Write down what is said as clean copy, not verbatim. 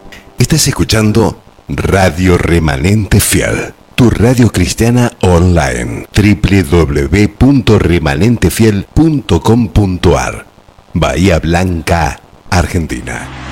Estás escuchando Radio Remanente Fiel, tu radio cristiana online. www.remanentefiel.com.ar, Bahía Blanca, Argentina.